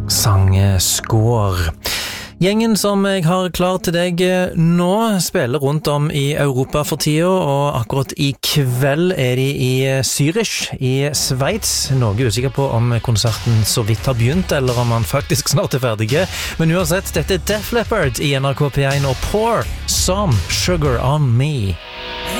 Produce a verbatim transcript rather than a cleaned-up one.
sang Score. Gjengen som jeg har klar til deg nå spiller rundt om i Europa for tida, og akkurat i kveld er de i Zürich i Sveits. Noe usikker på om konserten så vidt har begynt, eller om han faktisk snart er ferdig. Men uansett, dette er Def Leppard i N R K P one og Pour Some Sugar on Me.